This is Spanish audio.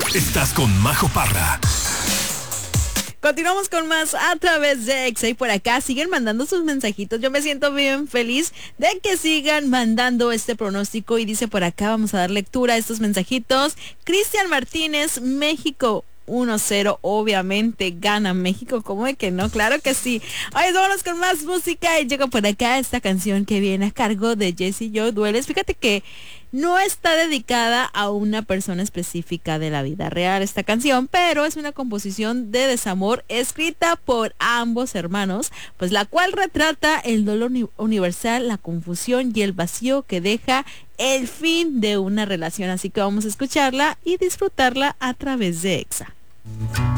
Estás con Majo Parra. Continuamos con más a través de Exa y por acá siguen mandando sus mensajitos. Yo me siento bien feliz de que sigan mandando este pronóstico y dice por acá, vamos a dar lectura a estos mensajitos. Cristian Martínez, México 1-0, obviamente gana México, ¿cómo de que no? Claro que sí. Oye, vámonos con más música y llega por acá esta canción que viene a cargo de Jessie Joy Dueles. Fíjate que no está dedicada a una persona específica de la vida real esta canción, pero es una composición de desamor escrita por ambos hermanos, pues la cual retrata el dolor universal, la confusión y el vacío que deja el fin de una relación. Así que vamos a escucharla y disfrutarla a través de Exa.